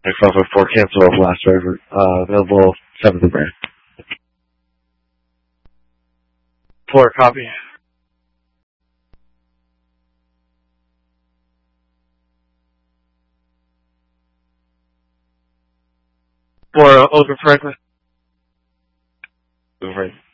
554 cancel of last driver. Available 7th of Brand. 4 copy. 4 over Franklin. Over Franklin.